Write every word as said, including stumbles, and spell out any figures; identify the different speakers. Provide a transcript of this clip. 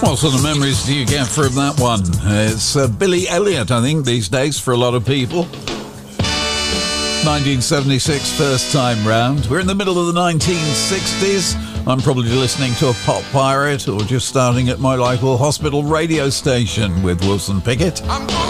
Speaker 1: What sort of memories do you get from that one? It's uh, Billy Elliot, I think, these days for a lot of people. nineteen seventy-six, first time round. We're in the middle of the nineteen sixties. I'm probably listening to a pop pirate or just starting at my local hospital radio station with Wilson Pickett.
Speaker 2: I'm